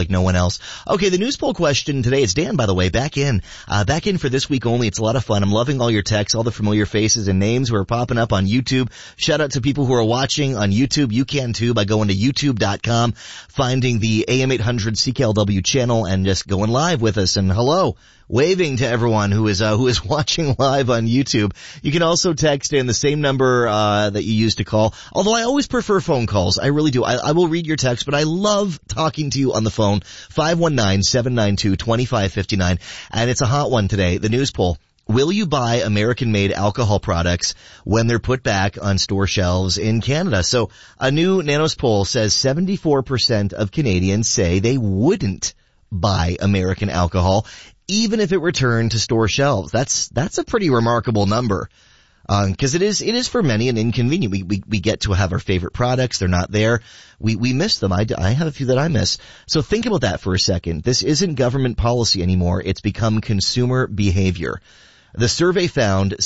like no one else. Okay, the news poll question today, it's Dan, by the way, back in for this week only. It's a lot of fun. I'm loving all your texts, all the familiar faces and names who are popping up on YouTube. Shout out to people who are watching on YouTube. You can too by going to youtube.com, finding the AM 800 CKLW channel and just going live with us. And hello, waving to everyone who is watching live on YouTube. You can also text in the same number that you used to call, although I always prefer phone calls. I really do. I will read your text, but I love talking to you on the phone. 519-792-2559. And it's a hot one today, the news poll. Will you buy American-made alcohol products when they're put back on store shelves in Canada? So a new Nanos poll says 74% of Canadians say they wouldn't buy American alcohol even if it returned to store shelves. That's a pretty remarkable number. Cause it is for many an inconvenient. We get to have our favorite products. They're not there. We miss them. I have a few that I miss. So think about that for a second. This isn't government policy anymore. It's become consumer behavior. The survey found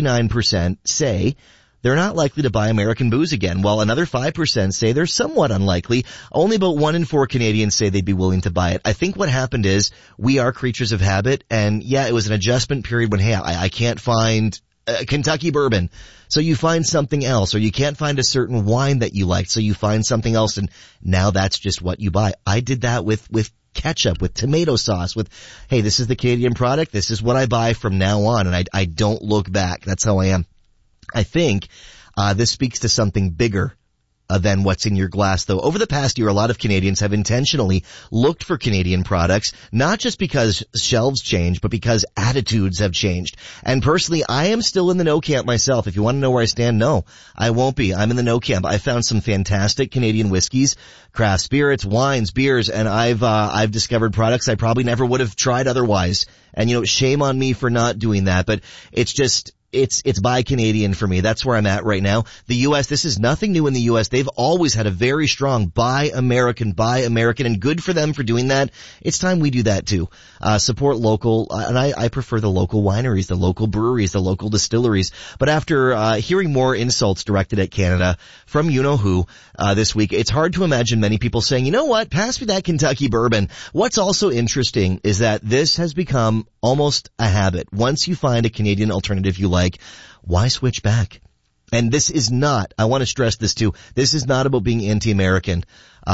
69% say they're not likely to buy American booze again, while another 5% say they're somewhat unlikely. Only about 1 in 4 Canadians say they'd be willing to buy it. I think what happened is we are creatures of habit, and yeah, it was an adjustment period when, hey, I can't find Kentucky bourbon, so you find something else, or you can't find a certain wine that you like, so you find something else, and now that's just what you buy. I did that with ketchup, with tomato sauce, with, hey, this is the Canadian product, this is what I buy from now on, and I don't look back. That's how I am. I think this speaks to something bigger than what's in your glass, though. Over the past year, a lot of Canadians have intentionally looked for Canadian products, not just because shelves change, but because attitudes have changed. And personally, I am still in the no camp myself. If you want to know where I stand, no, I won't be. I'm in the no camp. I found some fantastic Canadian whiskeys, craft spirits, wines, beers, and I've discovered products I probably never would have tried otherwise. And shame on me for not doing that, but it's just, it's buy Canadian for me. That's where I'm at right now. The U.S., this is nothing new in the U.S. They've always had a very strong buy American, and good for them for doing that. It's time we do that too. Support local, and I prefer the local wineries, the local breweries, the local distilleries. But after hearing more insults directed at Canada from you-know-who this week, it's hard to imagine many people saying, you know what, pass me that Kentucky bourbon. What's also interesting is that this has become almost a habit. Once you find a Canadian alternative you like, why switch back? And this is not, I want to stress this too, this is not about being anti-American.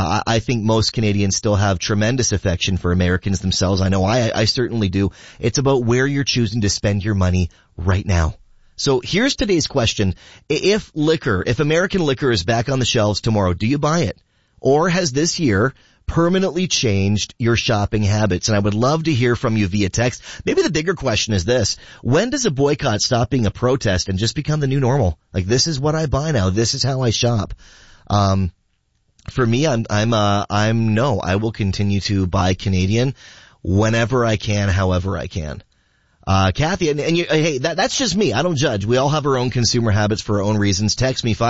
I think most Canadians still have tremendous affection for Americans themselves. I know I certainly do. It's about where you're choosing to spend your money right now. So here's today's question. If American liquor is back on the shelves tomorrow, do you buy it? Or has this year permanently changed your shopping habits? And I would love to hear from you via text. Maybe the bigger question is this: when does a boycott stop being a protest and just become the new normal? Like, this is what I buy now. This is how I shop. For me, I'm no. I will continue to buy Canadian whenever I can, however I can. Kathy, and you, hey, that's just me. I don't judge. We all have our own consumer habits for our own reasons. Text me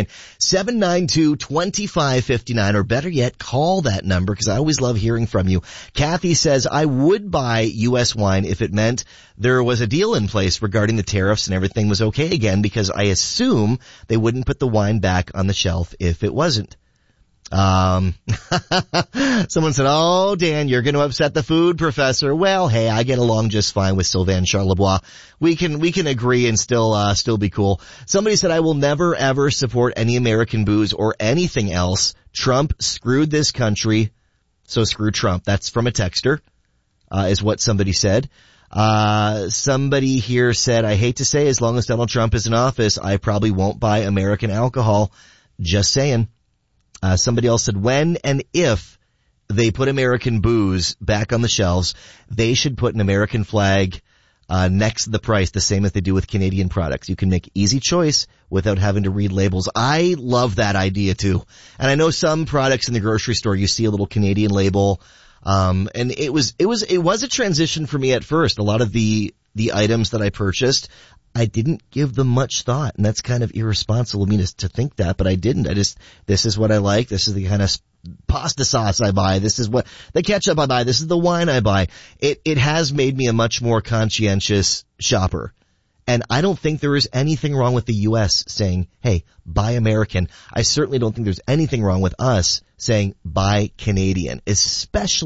519-792-2559, or better yet, call that number, because I always love hearing from you. Kathy says, I would buy U.S. wine if it meant there was a deal in place regarding the tariffs and everything was okay again, because I assume they wouldn't put the wine back on the shelf if it wasn't. Someone said, oh, Dan, you're going to upset the food professor. Well, hey, I get along just fine with Sylvain Charlebois. We can agree and still be cool. Somebody said, I will never ever support any American booze or anything else. Trump screwed this country, so screw Trump. That's from a texter, is what somebody said. Somebody here said, I hate to say, as long as Donald Trump is in office, I probably won't buy American alcohol. Just saying. Somebody else said, when and if they put American booze back on the shelves, they should put an American flag next to the price, the same as they do with Canadian products. You can make easy choice without having to read labels. I love that idea too. And I know some products in the grocery store, you see a little Canadian label. And it was a transition for me at first. A lot of the items that I purchased, I didn't give them much thought, and that's kind of irresponsible of me to think that, but I didn't. This is what I like. This is the kind of pasta sauce I buy. This is what the ketchup I buy. This is the wine I buy. It has made me a much more conscientious shopper. And I don't think there is anything wrong with the U.S. saying, hey, buy American. I certainly don't think there's anything wrong with us saying buy Canadian, especially